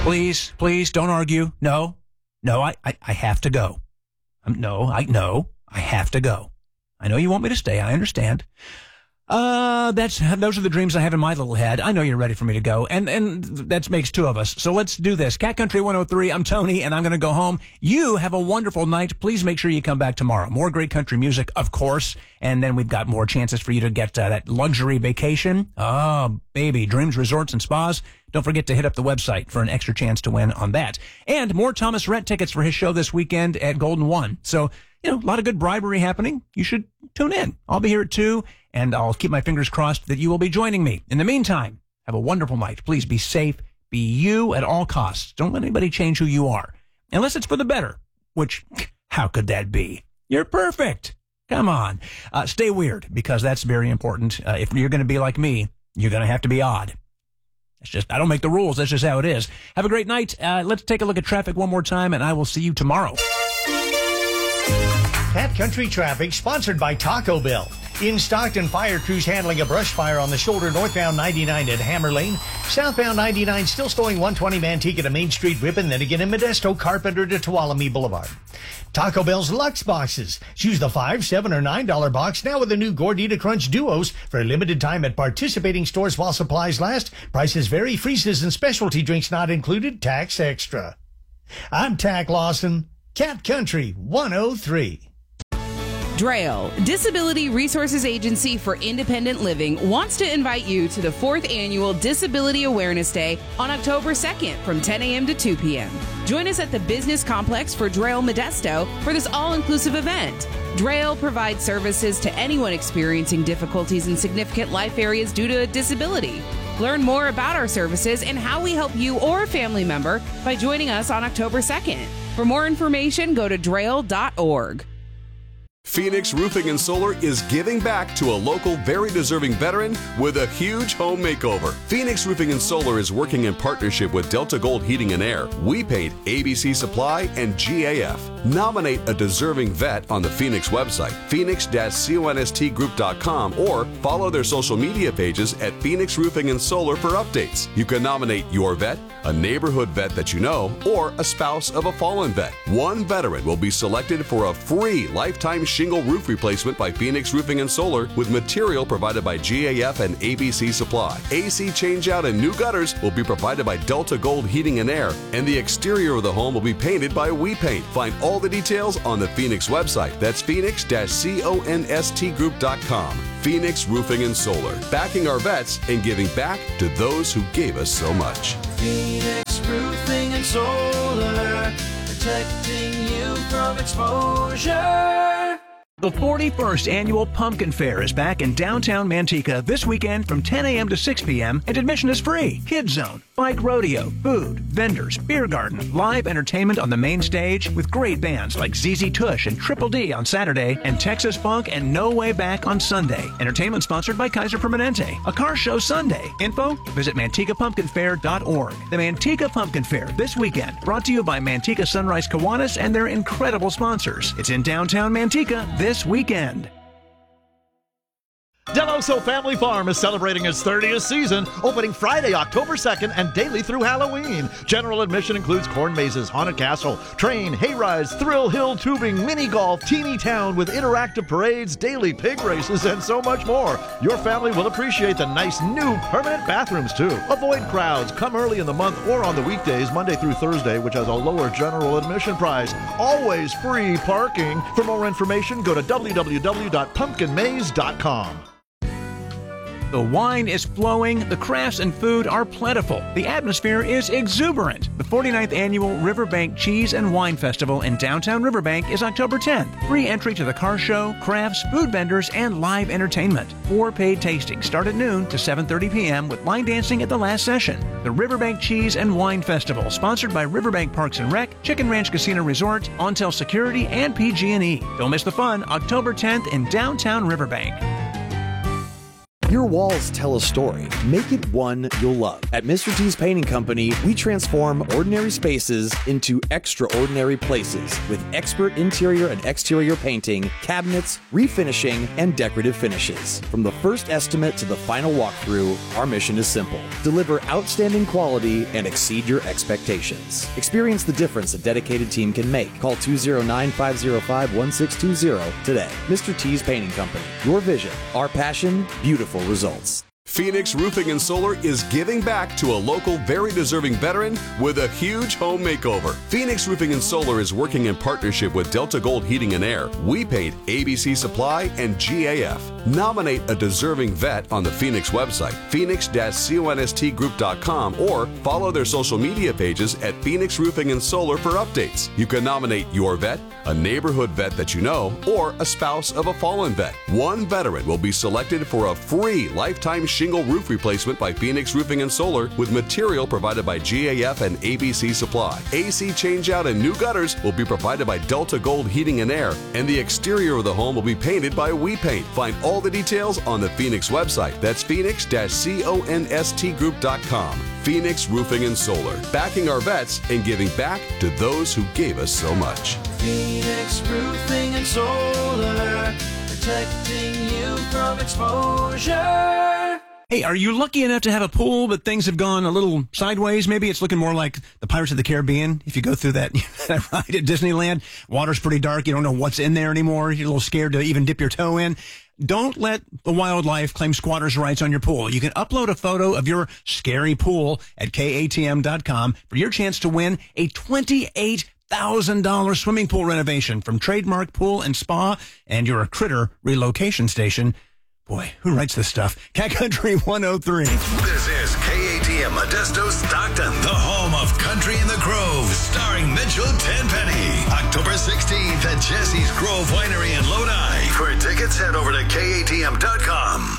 Please, don't argue. No, I have to go. I have to go. I know you want me to stay. I understand. Those are the dreams I have in my little head. I know you're ready for me to go. And that makes two of us. So let's do this. Cat Country 103. I'm Tony, and I'm going to go home. You have a wonderful night. Please make sure you come back tomorrow. More great country music, of course. And then we've got more chances for you to get that luxury vacation. Oh, baby. Dreams, resorts, and spas. Don't forget to hit up the website for an extra chance to win on that. And more Thomas Rhett tickets for his show this weekend at Golden One. So, a lot of good bribery happening. You should tune in. I'll be here at 2, and I'll keep my fingers crossed that you will be joining me. In the meantime, have a wonderful night. Please be safe. Be you at all costs. Don't let anybody change who you are. Unless it's for the better, which, how could that be? You're perfect. Come on. Stay weird, because that's very important. If you're going to be like me, you're going to have to be odd. I don't make the rules. That's just how it is. Have a great night. Let's take a look at traffic one more time, and I will see you tomorrow. Cat Country Traffic, sponsored by Taco Bell. In Stockton, fire crews handling a brush fire on the shoulder northbound 99 at Hammer Lane. Southbound 99 still stowing 120 Manteca to Main Street Ripon, then again in Modesto, Carpenter to Tuolumne Boulevard. Taco Bell's Lux Boxes. Choose the $5, $7, or $9 box now with the new Gordita Crunch Duos for a limited time at participating stores while supplies last. Prices vary, freezes and specialty drinks not included, tax extra. I'm Tack Lawson, Cat Country 103. DRAIL, Disability Resources Agency for Independent Living, wants to invite you to the 4th Annual Disability Awareness Day on October 2nd from 10 a.m. to 2 p.m. Join us at the Business Complex for DRAIL Modesto for this all-inclusive event. DRAIL provides services to anyone experiencing difficulties in significant life areas due to a disability. Learn more about our services and how we help you or a family member by joining us on October 2nd. For more information, go to drail.org. Phoenix Roofing and Solar is giving back to a local, very deserving veteran with a huge home makeover. Phoenix Roofing and Solar is working in partnership with Delta Gold Heating and Air, We Paint, ABC Supply, and GAF. Nominate a deserving vet on the Phoenix website, phoenix-constgroup.com, or follow their social media pages at Phoenix Roofing and Solar for updates. You can nominate your vet, a neighborhood vet that you know, or a spouse of a fallen vet. One veteran will be selected for a free lifetime shingle roof replacement by Phoenix Roofing and Solar with material provided by GAF and ABC Supply. AC changeout and new gutters will be provided by Delta Gold Heating and Air, and the exterior of the home will be painted by We Paint. Find all the details on the Phoenix website. That's phoenix-constgroup.com. Phoenix Roofing and Solar, backing our vets and giving back to those who gave us so much. Phoenix Roofing and Solar, protecting you from exposure. The 41st Annual Pumpkin Fair is back in downtown Manteca this weekend from 10 a.m. to 6 p.m. and admission is free. Kids Zone, bike rodeo, food, vendors, beer garden, live entertainment on the main stage with great bands like ZZ Tush and Triple D on Saturday and Texas Funk and No Way Back on Sunday. Entertainment sponsored by Kaiser Permanente. A car show Sunday. Info, visit MantecaPumpkinFair.org. The Manteca Pumpkin Fair this weekend, brought to you by Manteca Sunrise Kiwanis and their incredible sponsors. It's in downtown Manteca this weekend. Del Oso Family Farm is celebrating its 30th season, opening Friday, October 2nd and daily through Halloween. General admission includes corn mazes, haunted castle, train, hay rides, thrill hill tubing, mini golf, teeny town with interactive parades, daily pig races, and so much more. Your family will appreciate the nice new permanent bathrooms too. Avoid crowds. Come early in the month or on the weekdays, Monday through Thursday, which has a lower general admission price. Always free parking. For more information, go to www.pumpkinmaze.com. The wine is flowing, the crafts and food are plentiful, the atmosphere is exuberant. The 49th Annual Riverbank Cheese and Wine Festival in downtown Riverbank is October 10th. Free entry to the car show, crafts, food vendors, and live entertainment. 4 paid tastings start at noon to 7:30 p.m. with line dancing at the last session. The Riverbank Cheese and Wine Festival, sponsored by Riverbank Parks and Rec, Chicken Ranch Casino Resort, Ontel Security, and PG&E. Don't miss the fun, October 10th in downtown Riverbank. Your walls tell a story. Make it one you'll love. At Mr. T's Painting Company, we transform ordinary spaces into extraordinary places with expert interior and exterior painting, cabinets, refinishing, and decorative finishes. From the first estimate to the final walkthrough, our mission is simple. Deliver outstanding quality and exceed your expectations. Experience the difference a dedicated team can make. Call 209-505-1620 today. Mr. T's Painting Company. Your vision, our passion, beautiful results. Phoenix Roofing and Solar is giving back to a local, very deserving veteran with a huge home makeover. Phoenix Roofing and Solar is working in partnership with Delta Gold Heating and Air, We Paint, ABC Supply, and GAF. Nominate a deserving vet on the Phoenix website, phoenix-constgroup.com, or follow their social media pages at Phoenix Roofing and Solar for updates. You can nominate your vet, a neighborhood vet that you know, or a spouse of a fallen vet. One veteran will be selected for a free lifetime shingle roof replacement by Phoenix Roofing and Solar with material provided by GAF and ABC Supply. AC changeout and new gutters will be provided by Delta Gold Heating and Air, and the exterior of the home will be painted by We Paint. Find all the details on the Phoenix website. That's phoenix-constgroup.com. Phoenix Roofing and Solar, backing our vets and giving back to those who gave us so much. Phoenix Roofing and Solar, protecting you from exposure. Hey, are you lucky enough to have a pool, but things have gone a little sideways? Maybe it's looking more like the Pirates of the Caribbean. If you go through that ride at Disneyland, water's pretty dark. You don't know what's in there anymore. You're a little scared to even dip your toe in. Don't let the wildlife claim squatters' rights on your pool. You can upload a photo of your scary pool at KATM.com for your chance to win a $28,000 swimming pool renovation from Trademark Pool and Spa and your Critter relocation station. Boy, who writes this stuff? Cat Country 103. This is KATM Modesto Stockton, the home of Country in the Grove, starring Mitchell Tenpenny. October 16th at Jesse's Grove Winery in Lodi. For tickets, head over to KATM.com.